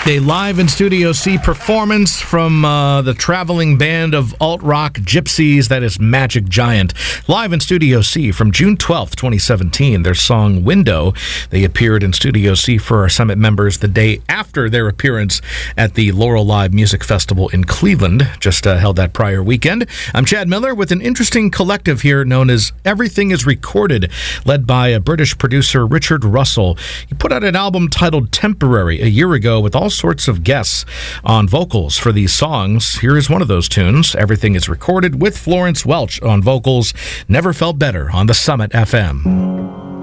A live in Studio C performance from the traveling band of alt-rock gypsies, that is Magic Giant. Live in Studio C from June 12th, 2017. Their song Window. They appeared in Studio C for our Summit members the day after their appearance at the Laurel Live Music Festival in Cleveland, just held that prior weekend. I'm Chad Miller with an interesting collective here known as Everything is Recorded, led by a British producer, Richard Russell. He put out an album titled Temporary a year ago with all sorts of guests on vocals for these songs. Here is one of those tunes. Everything is Recorded with Florence Welch on vocals. Never Felt Better on the Summit FM.